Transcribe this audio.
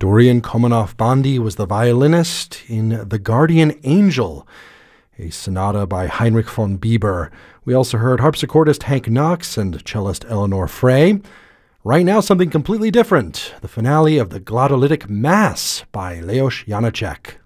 Dorian Komanov-Bondy was the violinist in The Guardian Angel, a sonata by Heinrich von Bieber. We also heard harpsichordist Hank Knox and cellist Eleanor Frey. Right now, something completely different, the finale of the Glottolytic Mass by Leos Janáček.